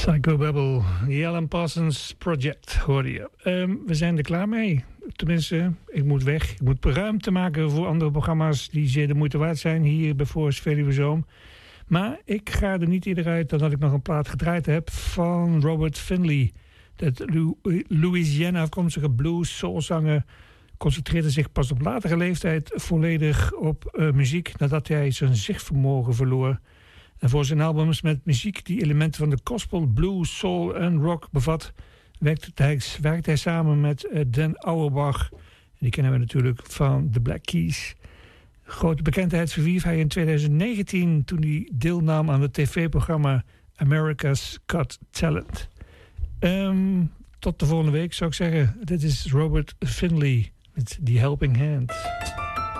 Psychobabble, The Alan Parsons Project, hoorde je. We zijn er klaar mee. Tenminste, ik moet weg. Ik moet ruimte maken voor andere programma's die zeer de moeite waard zijn hier bij Forest Veluwe Zoom. Maar ik ga er niet eerder uit dan dat ik nog een plaat gedraaid heb van Robert Finley. Dat Louisiana afkomstige blues soulzanger concentreerde zich pas op latere leeftijd volledig op muziek nadat hij zijn zichtvermogen verloor. En voor zijn albums met muziek die elementen van de gospel, blues, soul en rock bevat, werkt hij samen met Dan Auerbach. Die kennen we natuurlijk van The Black Keys. Grote bekendheid verwierf hij in 2019 toen hij deelnam aan het tv-programma America's Got Talent. Tot de volgende week zou ik zeggen. Dit is Robert Finley met The Helping Hand.